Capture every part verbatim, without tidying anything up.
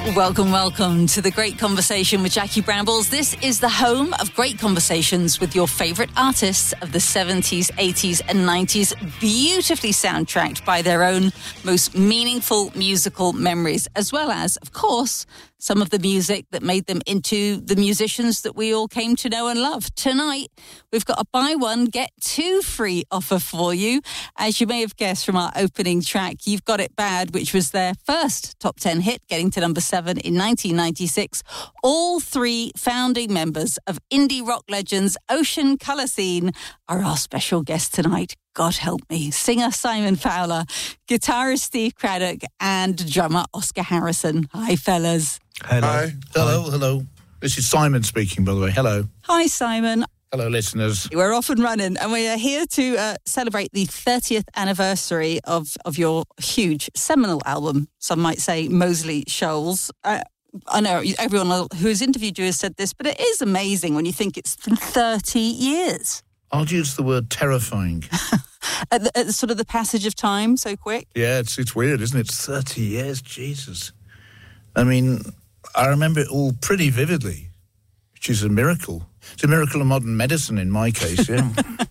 Welcome, welcome to The Great Conversation with Jackie Brambles. This is the home of great conversations with your favourite artists of the seventies, eighties and nineties, beautifully soundtracked by their own most meaningful musical memories, as well as, of course, some of the music that made them into the musicians that we all came to know and love. Tonight, we've got a buy one, get two free offer for you. As you may have guessed from our opening track, You've Got It Bad, which was their first top ten hit, getting to number seven in nineteen ninety-six. All three founding members of indie rock legends Ocean Colour Scene are our special guests tonight. God help me. Singer Simon Fowler, guitarist Steve Craddock, and drummer Oscar Harrison. Hi, fellas. Hello. Hi. Hello, hello. This is Simon speaking, by the way. Hello. Hi, Simon. Hello, listeners. We're off and running, and we are here to uh, celebrate the thirtieth anniversary of, of your huge seminal album, some might say Moseley Shoals. Uh, I know everyone who's interviewed you has said this, but it is amazing when you think it's been thirty years. I'll use the word terrifying. at, the, at the sort of the passage of time so quick. Yeah, it's it's weird, isn't it? thirty years, Jesus. I mean, I remember it all pretty vividly, which is a miracle. It's a miracle of modern medicine in my case, yeah.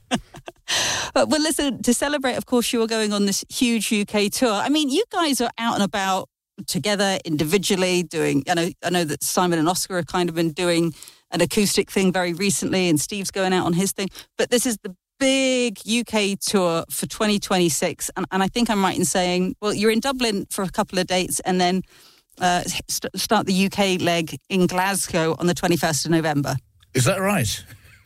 But, well, listen, to celebrate, of course, you are going on this huge U K tour. I mean, you guys are out and about together, individually, doing, I know, I know that Simon and Oscar have kind of been doing an acoustic thing very recently, and Steve's going out on his thing. But this is the big U K tour for twenty twenty-six. And, and I think I'm right in saying, well, you're in Dublin for a couple of dates and then uh, st- start the U K leg in Glasgow on the twenty-first of November. Is that right?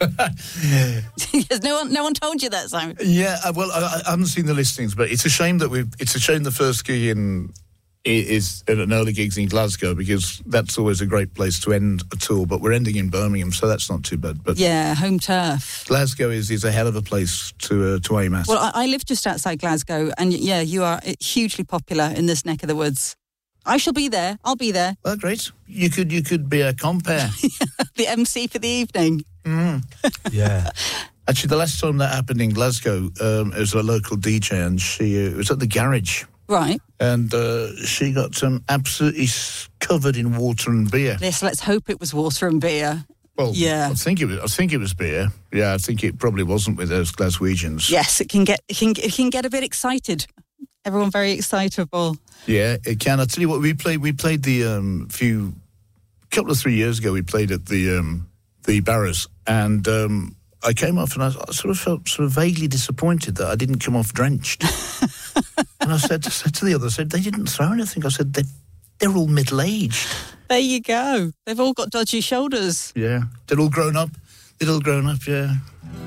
Yes, no one, no one told you that, Simon. Yeah, well, I, I haven't seen the listings, but it's a shame that we. It's a shame the first gig in is an early gigs in Glasgow, because that's always a great place to end a tour. But we're ending in Birmingham, so that's not too bad. But yeah, home turf. Glasgow is, is a hell of a place to uh, to aim at. Well, I, I live just outside Glasgow, and yeah, you are hugely popular in this neck of the woods. I shall be there. I'll be there. Well, great. You could you could be a compere. The M C for the evening. Mm. Yeah. Actually, the last time that happened in Glasgow, um, it was a local D J, and she uh, it was at the garage. Right. And uh, she got um, absolutely covered in water and beer. Yes, let's hope it was water and beer. Well, yeah. I think it was. I think it was beer. Yeah, I think it probably wasn't with those Glaswegians. Yes, it can get it can it can get a bit excited. Everyone very excitable. Yeah, it can. I tell you what, we played. We played the um, few couple of three years ago. We played at the um, the Barrows, and um, I came off, and I, I sort of felt sort of vaguely disappointed that I didn't come off drenched. And I said, I said to the others, I said, they didn't throw anything. I said, they they're all middle aged. There you go. They've all got dodgy shoulders. Yeah, they're all grown up. They're all grown up. Yeah.